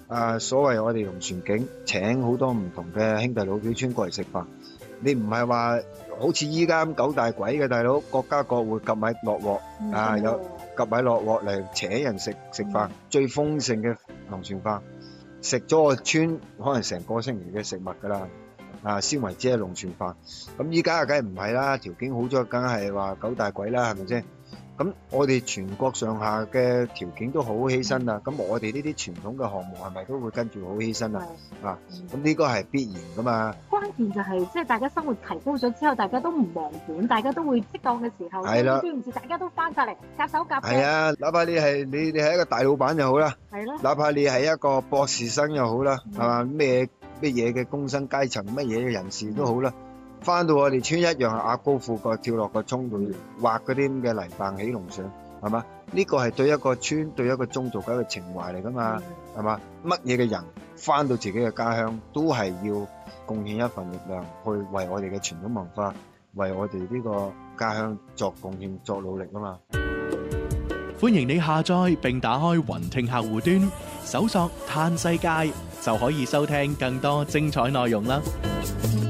所謂我哋龍船景請好多唔同嘅兄弟老表村過嚟食飯，你唔係話好似依家咁九大簋嘅大佬，各家各戶夾埋落鑊有夾埋落鑊嚟請人食飯，最豐盛嘅龍船飯，食咗個村可能成個星期嘅食物㗎啦，先為之係龍船飯。咁依家梗係唔係啦，條件好咗梗係話九大簋啦，係咪先？咁我哋全國上下嘅條件都好起身啦，咁我哋呢啲傳統嘅項目係咪都會跟住好起身啊？咁呢個係必然噶嘛。 關鍵就係即係大家生活提高咗之後，大家都唔忘本，大家都會適當嘅時候， 係啦， 端午節大家都翻晒嚟夾手夾腳。 係啊，哪怕你係一個大老闆又好啦， 係咯， 哪怕你係一個博士生又好啦，係嘛，咩嘢嘅工薪階層，乜嘢嘅人士都好啦。翻到我哋村一樣係壓高褲腳跳落個涌度畫嗰啲咁嘅泥棒起龍上，係嘛？呢個係對一個村對一個宗族嘅一個情懷嚟噶嘛，係嘛？乜嘢嘅人翻到自己嘅家鄉都係要貢獻一份力量去為我哋嘅傳統文化，為我哋呢個家鄉作貢獻作努力啊嘛！ 歡迎你下載並打開雲聽客戶端，搜索嘆世界就可以收聽更多精彩內容啦！